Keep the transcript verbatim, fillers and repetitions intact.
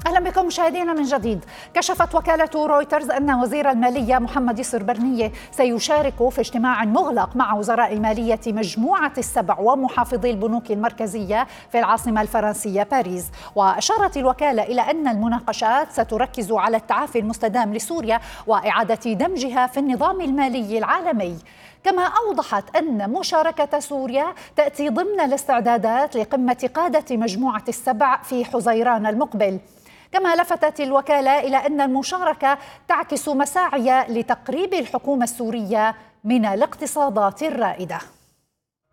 أهلا بكم مشاهدينا من جديد. كشفت وكالة رويترز أن وزير المالية محمد يسر برنية سيشارك في اجتماع مغلق مع وزراء المالية مجموعة السبع ومحافظي البنوك المركزية في العاصمة الفرنسية باريس. وأشارت الوكالة إلى أن المناقشات ستركز على التعافي المستدام لسوريا وإعادة دمجها في النظام المالي العالمي. كما أوضحت أن مشاركة سوريا تأتي ضمن الاستعدادات لقمة قادة مجموعة السبع في حزيران المقبل. كما لفتت الوكالة إلى أن المشاركة تعكس مساعي لتقريب الحكومة السورية من الاقتصادات الرائدة.